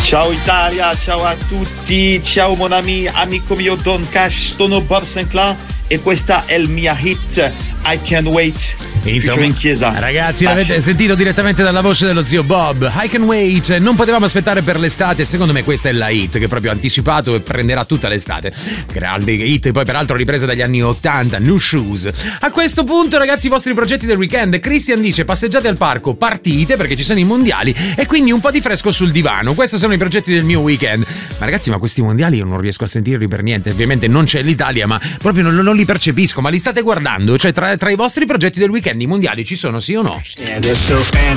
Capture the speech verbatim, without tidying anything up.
Ciao Italia, ciao a tutti, ciao mon ami, amico mio Don Cash, sono Bob Sinclair e questa è il mia hit I Can't Wait. Insomma, in chiesa. Ragazzi, l'avete sentito direttamente dalla voce dello zio Bob. I Can Wait, non potevamo aspettare per l'estate. Secondo me questa è la hit che proprio anticipato e prenderà tutta l'estate. Grande hit, poi peraltro ripresa dagli anni ottanta, New Shoes. A questo punto, ragazzi, i vostri progetti del weekend. Christian dice passeggiate al parco, partite perché ci sono i mondiali e quindi un po' di fresco sul divano. Questi sono i progetti del mio weekend. Ma ragazzi, ma questi mondiali io non riesco a sentirli per niente. Ovviamente non c'è l'Italia, ma proprio non, non li percepisco. Ma li state guardando? Cioè tra, tra i vostri progetti del weekend i mondiali ci sono, sì o no? Yeah, they're so fantastic.